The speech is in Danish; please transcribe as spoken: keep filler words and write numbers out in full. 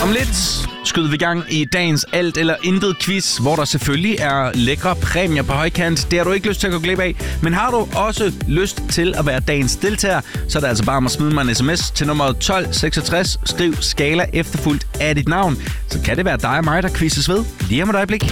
Om lidt skyder vi i gang i dagens alt eller intet quiz, hvor der selvfølgelig er lækre præmier på højkant. Det har du ikke lyst til at gå glip af. Men har du også lyst til at være dagens deltager, så er det altså bare om at smide mig en sms til nummer tolv seksogtres. Skriv Skala efterfulgt af dit navn. Så kan det være dig og mig, der quizzes ved lige om et øjeblik.